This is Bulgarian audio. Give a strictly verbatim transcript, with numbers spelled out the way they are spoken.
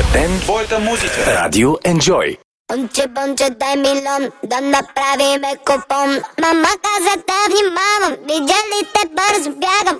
ден. Твоята музика. Радио Enjoy. Бонче, бонче, дай милион, да направиме купон. Мама каза да внимавам, видя ли те бързо бягам,